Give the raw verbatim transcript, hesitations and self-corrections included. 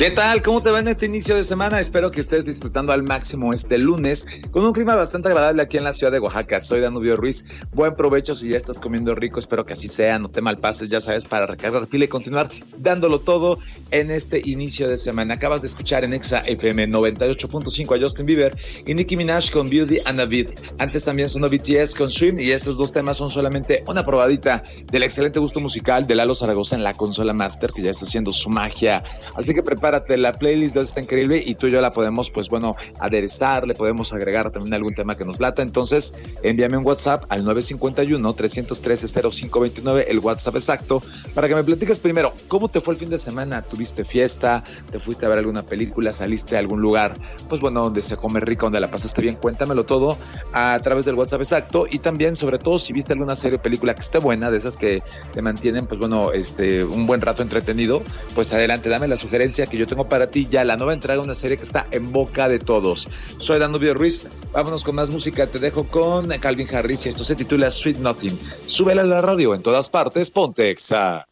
¿Qué tal? ¿Cómo te va en este inicio de semana? Espero que estés disfrutando al máximo este lunes con un clima bastante agradable aquí en la ciudad de Oaxaca. Soy Danubio Ruiz. Buen provecho si ya estás comiendo rico. Espero que así sea. No te malpases, ya sabes, para recargar pila y continuar dándolo todo en este inicio de semana. Acabas de escuchar en Exa F M noventa y ocho punto cinco a Justin Bieber y Nicki Minaj con Beauty and a Beat. Antes también sonó B T S con Swim y estos dos temas son solamente una probadita del excelente gusto musical de Lalo Zaragoza en la consola Master, que ya está haciendo su magia. Así que prepárate, la playlist de hoy está increíble y tú y yo la podemos, pues bueno, aderezar, le podemos agregar también algún tema que nos lata. Entonces, envíame un WhatsApp al nueve cinco uno, tres uno tres, cero cinco dos nueve, el WhatsApp exacto, para que me platiques primero, ¿cómo te fue el fin de semana? ¿Tuviste fiesta? ¿Te fuiste a ver alguna película? ¿Saliste a algún lugar, pues bueno, donde se come rico, donde la pasaste bien? Cuéntamelo todo a través del WhatsApp exacto y también, sobre todo, si viste alguna serie o película que esté buena, de esas que te mantienen, pues bueno, este, un buen rato entretenido, pues adelante, dame la sugerencia que yo tengo para ti, ya la nueva entrega de una serie que está en boca de todos. Soy Danubio Ruiz, vámonos con más música, te dejo con Calvin Harris y esto se titula Sweet Nothing. Súbela a la radio, en todas partes, ponte Exa.